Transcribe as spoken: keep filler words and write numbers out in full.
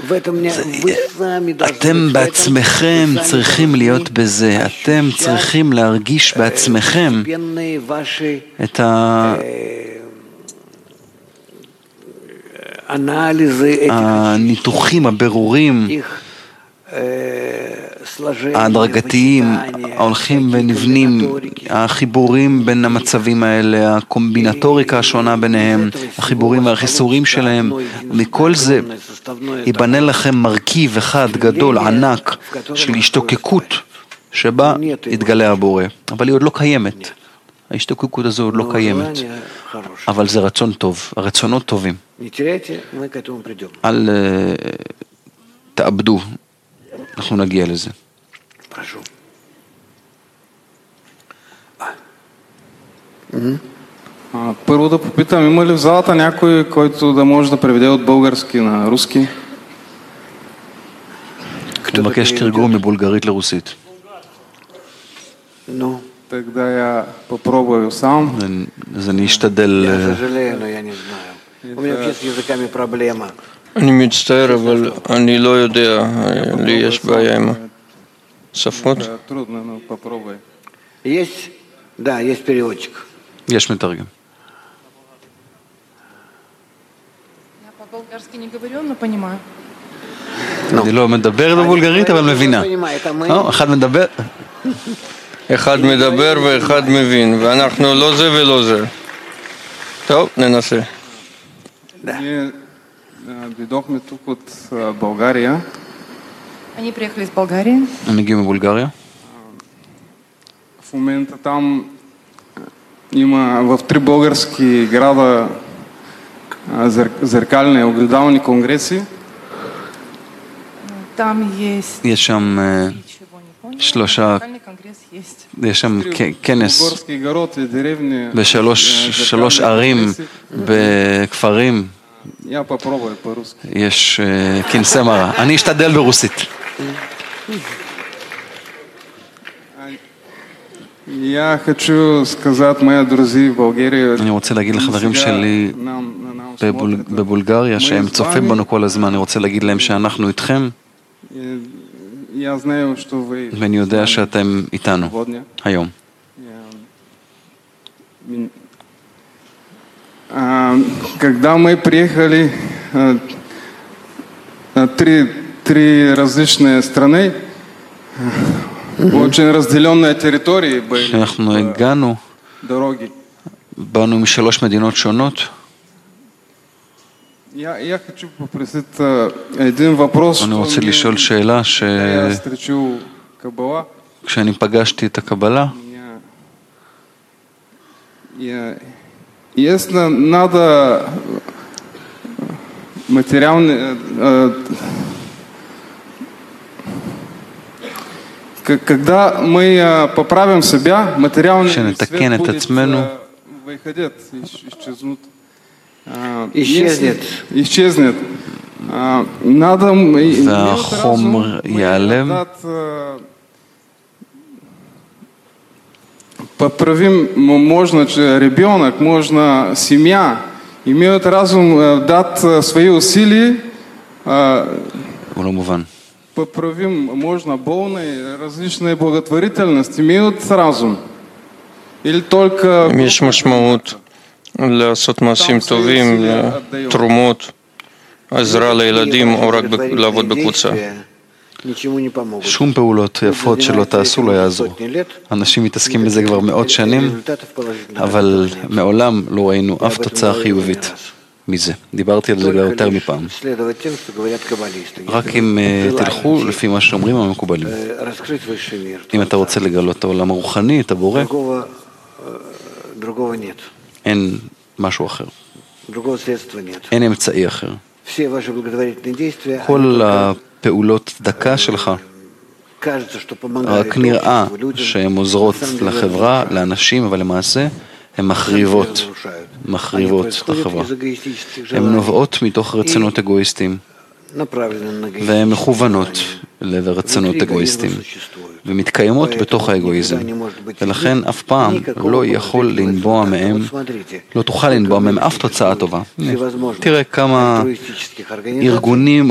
אתם בעצמכם צריכים להיות בזה, אתם צריכים להרגיש בעצמכם את הניתוחים, הבירורים, ההדרגתיים, ההולכים ונבנים, החיבורים בין המצבים האלה, הקומבינטוריקה השונה ביניהם, החיבורים והחיסורים שלהם, מכל זה ייבנה לכם מרכיב אחד גדול, ענק, של השתוקקות שבה יתגלה הבורא. אבל היא עוד לא קיימת. ההשתוקקות הזו עוד לא קיימת. אבל זה רצון טוב, הרצונות טובים. אל תאבדו. אנחנו נגיע לזה. Първо да попитам, има ли в залата някой, който да може да преведе от български на руски? אני מבקש תרגום מבולגרית לרוסית. Ну, тогда я попробую сам. אז אני אשתדל. Я сожалею, но я не знаю. У меня вообще с языками проблема. אני מצטער, אבל אני לא יודע, לי יש בעיה עם השפות. Есть? Да, есть переводчик. יש מתרגם. Я по-болгарски не говорю, но понимаю. אני לא מדבר בבולגרית, אבל מבינה. אחד מדבר... אחד מדבר ואחד מבין, ואנחנו לא זה ולא זה. טוב, ננסה. דווקא тук от България. Они приехали из Болгарии. הם הגיעו מבולגריה. В момента там има в три български града зеркални огледални конгреси. Там есть. יש שם שלושה, יש שם כנס בשלוש ערים, בכפרים. יש כנסי מראה. אני אשתדל ברוסית. אני רוצה להגיד לחברים שלי בבולגריה שהם צופים בנו כל הזמן, אני רוצה להגיד להם שאנחנו איתכם ואני יודע שאתם איתנו היום. Когда мы приехали на три, три различные страны, очень разделенные территории были, כשאנחנו הגענו, באנו משלוש מדינות שונות. Я, я хочу попросить один вопрос. אני רוצה לשאול שאלה כשאני פגשתי את הקבלה, если надо материальный, когда мы поправим себя, материальный свет будет выходить, исчезнуть. исчезнет. исчезнет. Надо והחומר ייעלם. Поправим, можно ребенок, можно семья, имеют разум дать свои усилия. Поправим, можно полные различные благотворительности, имеют разум. Или только... יש משמעות לעשות מעשים טובים, תרומות, עזרה לילדים או רק לעבוד בקבוצה. שום פעולות יפות שלא תעשו לא יעזרו. אנשים מתעסקים בזה כבר מאות שנים, אבל מעולם לא ראינו אף תוצאה חיובית מזה. דיברתי על זה יותר מפעם. רק אם תלכו לפי מה שאומרים המקובלים. אם אתה רוצה לגלות את העולם הרוחני, את הבורא, אין משהו אחר. אין אמצעי אחר. כל הפעולות דקה שלך רק נראה שהן עוזרות לחברה, לאנשים, אבל למעשה הן מחריבות, מחריבות את החברה. הן נובעות מתוך רצונות אגואיסטיים, והן מכוונות לרצונות אגואיסטיים, ומתקיימות בתוך האגואיזם. ולכן אף פעם לא יכול לנבוע מהם, לא תוכל לנבוע מהם אף תוצאה טובה. תראה כמה ארגונים